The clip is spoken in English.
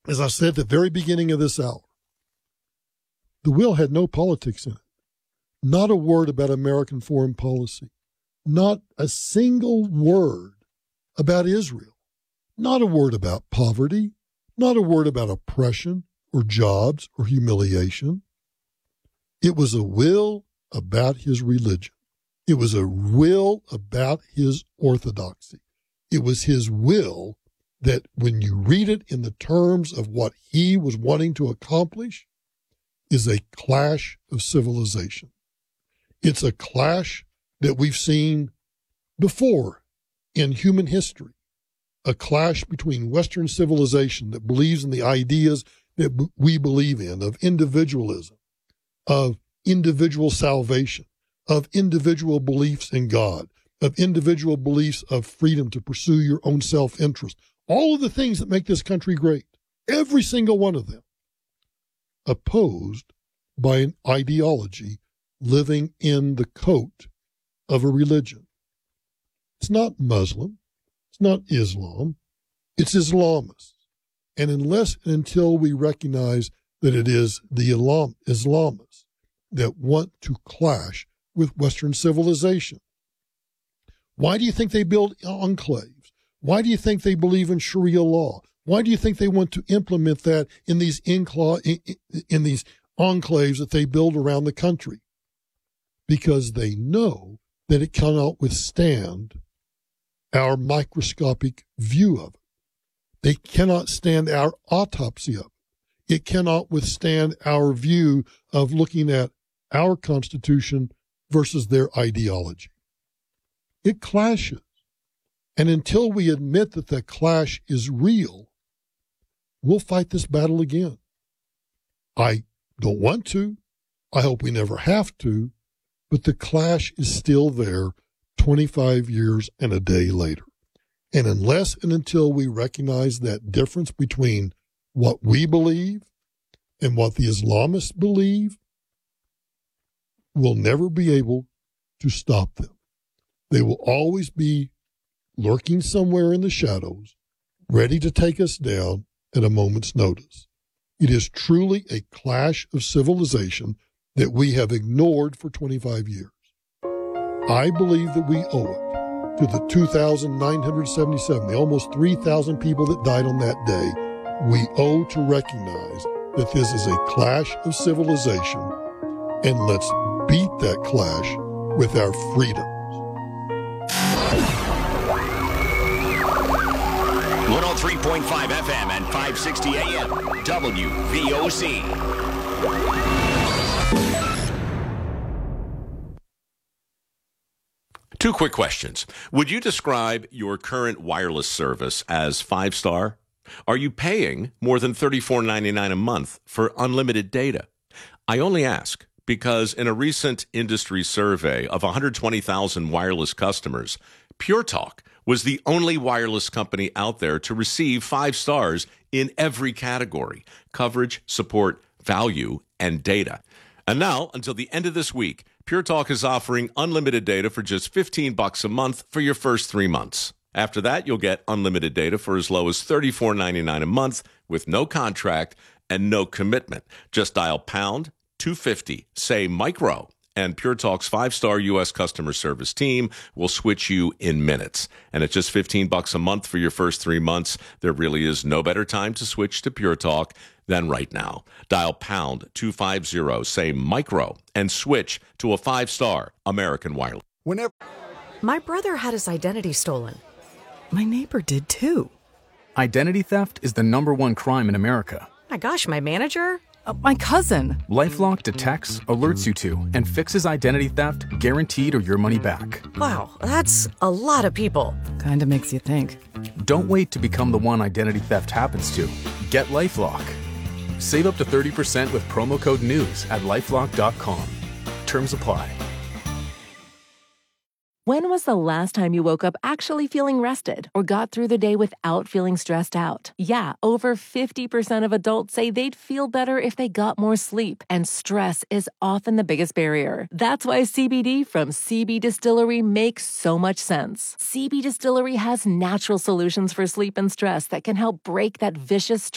As I said at the very beginning of this hour, the will had no politics in it. Not a word about American foreign policy. Not a single word about Israel. Not a word about poverty. Not a word about oppression or jobs or humiliation. It was a will about his religion. It was a will about his orthodoxy. It was his will that when you read it in the terms of what he was wanting to accomplish, is a clash of civilization. It's a clash that we've seen before in human history, a clash between Western civilization that believes in the ideas that we believe in, of individualism, of individual salvation, of individual beliefs in God, of individual beliefs of freedom to pursue your own self-interest, all of the things that make this country great, every single one of them, opposed by an ideology living in the coat of a religion. It's not Muslim. It's not Islam. It's Islamists. And unless and until we recognize that it is the Islamists that want to clash with Western civilization. Why do you think they build enclaves? Why do you think they believe in Sharia law? Why do you think they want to implement that in these enclaves that they build around the country? Because they know that it cannot withstand our microscopic view of it. They cannot stand our autopsy of it. It cannot withstand our view of looking at our Constitution versus their ideology. It clashes. And until we admit that the clash is real, we'll fight this battle again. I don't want to. I hope we never have to. But the clash is still there 25 years and a day later. And unless and until we recognize that difference between what we believe and what the Islamists believe, we'll never be able to stop them. They will always be lurking somewhere in the shadows, ready to take us down at a moment's notice. It is truly a clash of civilization that we have ignored for 25 years. I believe that we owe it to the 2,977, the almost 3,000 people that died on that day. We owe to recognize that this is a clash of civilization, and let's beat that clash with our freedoms. 103.5 FM and 560 AM, WVOC. Two quick questions. Would you describe your current wireless service as 5-star? Are you paying more than $34.99 a month for unlimited data? I only ask because in a recent industry survey of 120,000 wireless customers, Pure Talk was the only wireless company out there to receive 5 stars in every category: coverage, support, value, and data. And now, until the end of this week, Pure Talk is offering unlimited data for just $15 a month for your first 3 months. After that, you'll get unlimited data for as low as $34.99 a month with no contract and no commitment. Just dial pound 250, say micro, and Pure Talk's 5-star U.S. customer service team will switch you in minutes. And at just $15 a month for your first 3 months, there really is no better time to switch to Pure Talk than right now. Dial pound 250, say micro, and switch to a 5-star American Wireless. My brother had his identity stolen. My neighbor did too. Identity theft is the #1 crime in America. My gosh, my manager? My cousin. LifeLock detects, alerts you to, and fixes identity theft guaranteed or your money back. Wow, that's a lot of people. Kinda makes you think. Don't wait to become the one identity theft happens to. Get LifeLock. Save up to 30% with promo code NEWS at LifeLock.com. Terms apply. When was the last time you woke up actually feeling rested or got through the day without feeling stressed out? Yeah, over 50% of adults say they'd feel better if they got more sleep, and stress is often the biggest barrier. That's why CBD from CB Distillery makes so much sense. CB Distillery has natural solutions for sleep and stress that can help break that vicious